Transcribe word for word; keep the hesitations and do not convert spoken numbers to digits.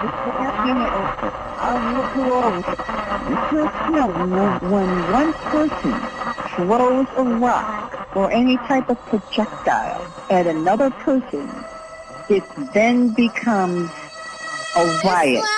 When one person throws a rock or any type of projectile at another person, it then becomes a riot.